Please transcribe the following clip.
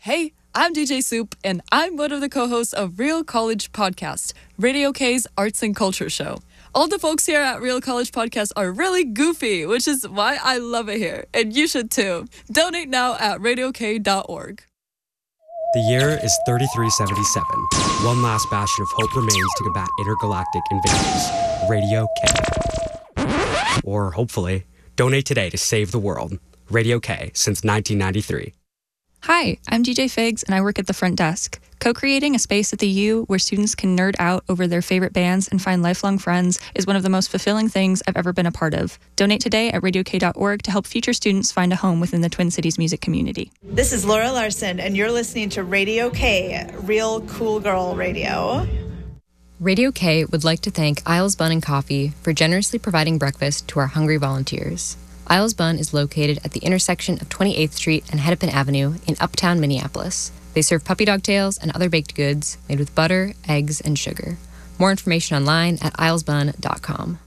Hey, I'm DJ Soup, and I'm one of the co-hosts of Real College Podcast, Radio K's arts and culture show. All the folks here at Real College Podcast are really goofy, which is why I love it here, and you should too. Donate now at radiok.org. The year is 3377. One last bastion of hope remains to combat intergalactic invaders. Radio K. Or, hopefully, donate today to save the world. Radio K, since 1993. Hi, I'm DJ Figs, and I work at the front desk, co-creating a space at the U where students can nerd out over their favorite bands and find lifelong friends is one of the most fulfilling things I've ever been a part of. Donate today at radiok.org to help future students find a home within the Twin Cities music community. This is Laura Larson, and you're listening to Radio K, Real Cool Girl Radio. Radio K would like to thank Isles Bun and Coffee for generously providing breakfast to our hungry volunteers. Isles Bun is located at the intersection of 28th Street and Hennepin Avenue in uptown Minneapolis. They serve puppy dog tails and other baked goods made with butter, eggs, and sugar. More information online at islesbun.com.